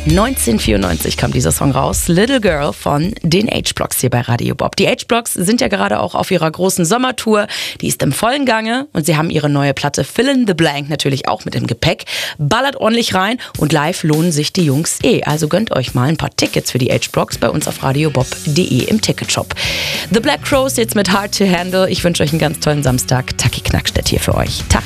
1994 kam dieser Song raus, Little Girl von den H-Blocks hier bei Radio Bob. Die H-Blocks sind ja gerade auch auf ihrer großen Sommertour, die ist im vollen Gange und sie haben ihre neue Platte Fill in the Blank natürlich auch mit im Gepäck. Ballert ordentlich rein und live lohnen sich die Jungs also gönnt euch mal ein paar Tickets für die H-Blocks bei uns auf radiobob.de im Ticketshop. The Black Crowes jetzt mit Hard to Handle. Ich wünsche euch einen ganz tollen Samstag. Taki Knackstedt hier für euch. Tag.